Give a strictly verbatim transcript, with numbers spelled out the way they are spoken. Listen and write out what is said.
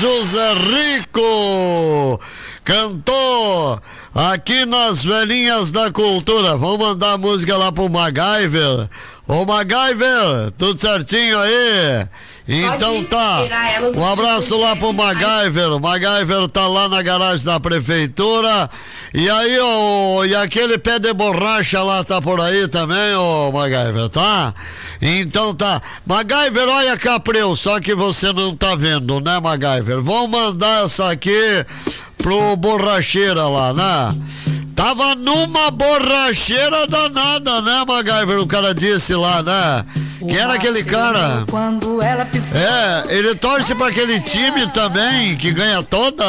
José Rico cantou aqui nas Velhinhas da Cultura. Vamos mandar a música lá pro MacGyver. Ô MacGyver, tudo certinho aí? Então tá, um abraço lá pro MacGyver. O MacGyver tá lá na garagem da prefeitura. E aí, ó, e aquele pé de borracha lá tá por aí também, ô MacGyver, tá? Então tá. MacGyver, olha Capril, só que você não tá vendo, né, MacGyver? Vamos mandar essa aqui pro borracheira lá, né? Tava numa borracheira danada, né, MacGyver? O cara disse lá, né? Quem era aquele cara? É, ele torce pra aquele time também, que ganha toda.